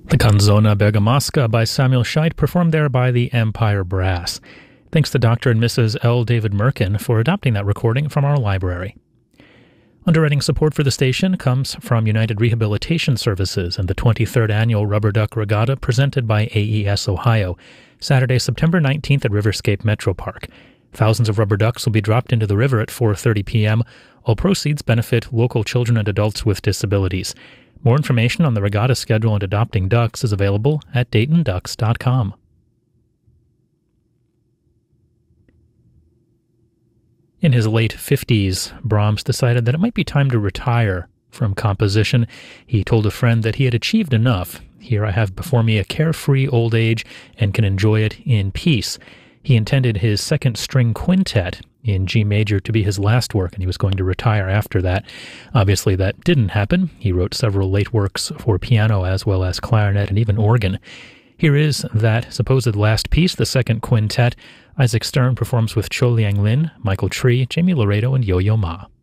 The Canzona Bergamasca by Samuel Scheidt, performed there by the Empire Brass. Thanks to Dr. and Mrs. L. David Merkin for adopting that recording from our library. Underwriting support for the station comes from United Rehabilitation Services and the 23rd Annual Rubber Duck Regatta presented by AES Ohio, Saturday, September 19th at Riverscape Metro Park. Thousands of rubber ducks will be dropped into the river at 4:30 p.m. All proceeds benefit local children and adults with disabilities. More information on the regatta schedule and adopting ducks is available at DaytonDucks.com. In his late 50s, Brahms decided that it might be time to retire from composition. He told a friend that he had achieved enough. Here I have before me a carefree old age and can enjoy it in peace. He intended his second string quintet in G major to be his last work, and he was going to retire after that. Obviously, that didn't happen. He wrote several late works for piano as well as clarinet and even organ. Here is that supposed last piece, the second quintet. Isaac Stern performs with Cho Liang Lin, Michael Tree, Jamie Laredo, and Yo-Yo Ma.